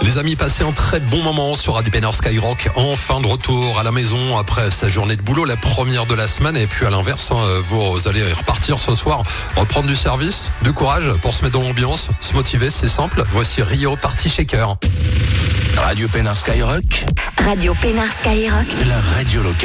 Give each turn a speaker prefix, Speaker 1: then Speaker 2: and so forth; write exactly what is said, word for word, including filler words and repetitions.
Speaker 1: Les amis, passez un très bon moment sur Radio Pénard Skyrock. Enfin de retour à la maison après sa journée de boulot, la première de la semaine. Et puis à l'inverse, hein, vous allez repartir ce soir, reprendre du service, du courage pour se mettre dans l'ambiance, se motiver, c'est simple. Voici Rio Party Shaker.
Speaker 2: Radio Pénard Skyrock.
Speaker 3: Radio Pénard Skyrock.
Speaker 2: La radio locale.